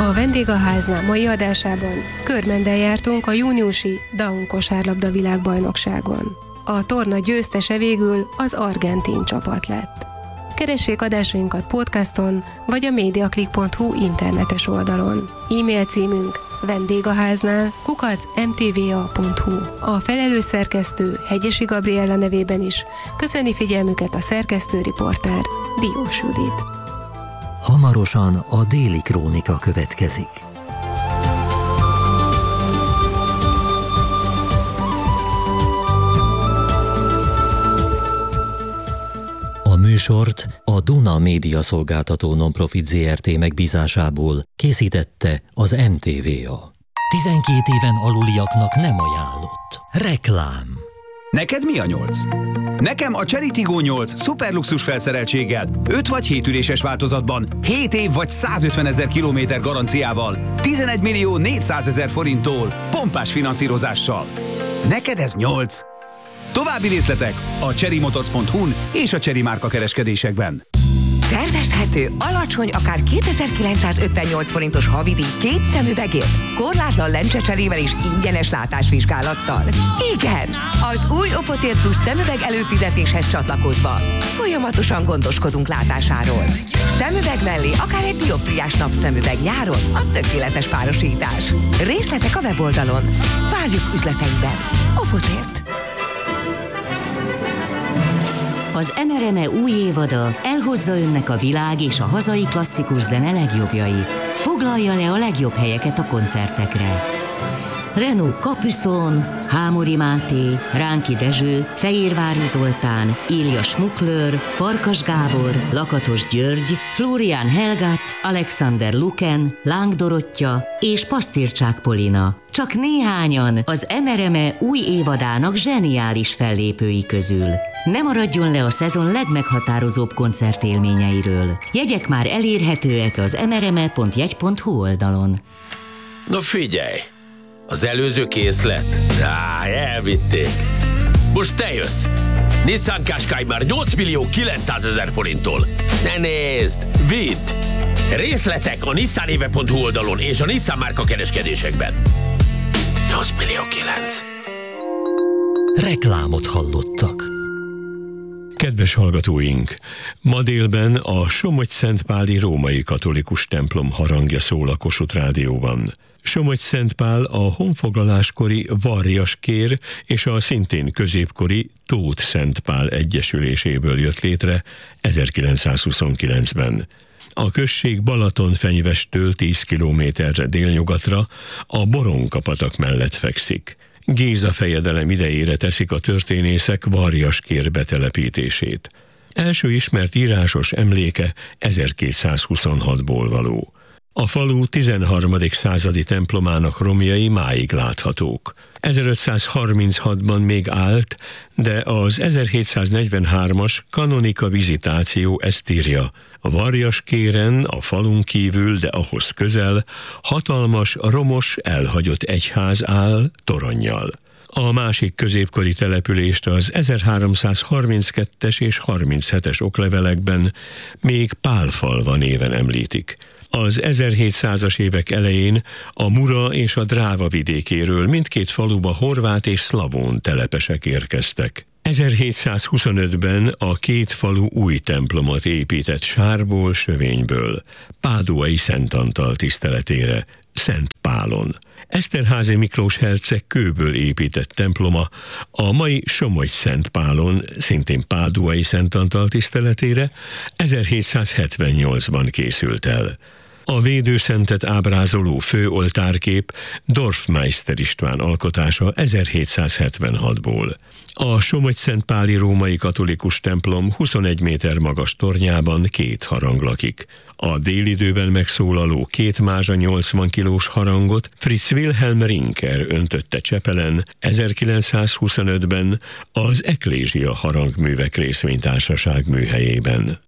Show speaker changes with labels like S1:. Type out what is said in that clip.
S1: A Vendégháznál mai adásában körmenden jártunk a júniusi Down kosárlabda világbajnokságon. A torna győztese végül az argentin csapat lett. Keressék adásainkat podcaston vagy a mediaclick.hu internetes oldalon. E-mail címünk vendégháznál@mtva.hu. A felelős szerkesztő Hegyesi Gabriella nevében is köszöni figyelmüket a szerkesztő riporter Diós Judit.
S2: Hamarosan a Déli Krónika következik. A műsort a Duna Média Szolgáltató Nonprofit Zrt. Megbízásából készítette az MTVA. 12 éven aluliaknak nem ajánlott. Reklám.
S3: Neked mi a 8? Nekem a Chery Tiggo 8 szuperluxus felszereltséggel, 5 vagy 7 üléses változatban, 7 év vagy 150 000 kilométer garanciával, 11 millió 400 000 forinttól, pompás finanszírozással. Neked ez 8? További részletek a cherrymotors.hu-n és a Chery márka kereskedésekben.
S4: Tervezhető, alacsony, akár 2958 forintos havidíj 2 szemüvegért, korlátlan lencsecserével és ingyenes látásvizsgálattal. Igen, az új Oppotér Plus szemüveg előfizetéshez csatlakozva folyamatosan gondoskodunk látásáról. Szemüveg mellé akár egy dioptriás napszemüveg nyáron a tökéletes párosítás. Részletek a weboldalon. Várjuk üzleteinkben. Oppotért.
S5: Az MRME új évada elhozza önnek a világ és a hazai klasszikus zene legjobbjait. Foglalja le a legjobb helyeket a koncertekre. Renaud Capuçon, Hámori Máté, Ránki Dezső, Fehérvári Zoltán, Ilja Schmuckler, Farkas Gábor, Lakatos György, Florian Helgat, Alexander Luken, Láng Dorottya és Pasztircsák Polina. Csak néhányan az MRME új évadának zseniális fellépői közül. Ne maradjon le a szezon legmeghatározóbb koncertélményeiről. Jegyek már elérhetőek az mrme.jegy.hu oldalon.
S6: Na figyelj! Az előző készlet? Elvitték. Most te jössz. Nissan Qashqai már 8 millió 900 000 forinttól. Ne nézd! Vidd! Részletek a nissanéve.hu oldalon és a Nissan márka kereskedésekben. 8 millió 9.
S2: Reklámot hallottak.
S7: Kedves hallgatóink! Ma délben a Somogy-Szentpáli római katolikus templom harangja szól a Kossuth Rádióban. Somogy-Szentpál a honfoglaláskori Varjaskér és a szintén középkori Tóth Szentpál egyesüléséből jött létre 1929-ben. A község Balatonfenyvestől 10 kilométerre délnyugatra a Boronka-patak mellett fekszik. Géza fejedelem idejére teszik a történészek Varjaskér betelepítését. Első ismert írásos emléke 1226-ból való. A falu 13. századi templomának romjai máig láthatók. 1536-ban még állt, de az 1743-as Canonica Visitatio ezt írja: a Varjaskéren, a falun kívül, de ahhoz közel, hatalmas, romos, elhagyott egyház áll toronnyal. A másik középkori települést az 1332-es és 37-es oklevelekben még Pálfalva néven említik. Az 1700-as évek elején a Mura és a Dráva vidékéről mindkét faluba horvát és szlavón telepesek érkeztek. 1725-ben a két falu új templomot épített sárból, sövényből, Páduai Szent Antal tiszteletére, Szent Pálon. Eszterházy Miklós herceg kőből épített temploma a mai Somogy-Szentpálon, szintén Páduai Szent Antal tiszteletére 1778-ban készült el. A védőszentet ábrázoló főoltárkép Dorfmeister István alkotása 1776-ból. A Somogy-Szentpáli római katolikus templom 21 méter magas tornyában 2 harang lakik. A délidőben megszólaló 2 mázsa 80 kilós harangot Fritz Wilhelm Rinker öntötte Csepelen 1925-ben az Eklézsia Harangművek Részvénytársaság műhelyében.